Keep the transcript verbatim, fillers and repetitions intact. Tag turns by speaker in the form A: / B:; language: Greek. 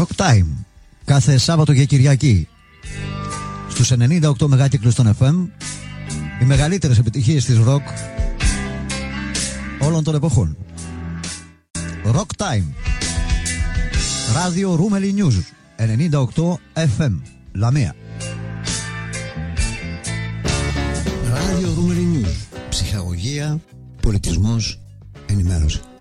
A: Rock Time. Κάθε Σάββατο και Κυριακή στους ενενήντα οκτώ μεγάκυκλους των εφ εμ. Οι μεγαλύτερες επιτυχίες της rock όλων των εποχών. Rock Time. Ράδιο Ρούμελι News ενενήντα οκτώ εφ εμ Λαμία. Ράδιο Ρούμελι News. Ψυχαγωγία, πολιτισμός, ενημέρωση.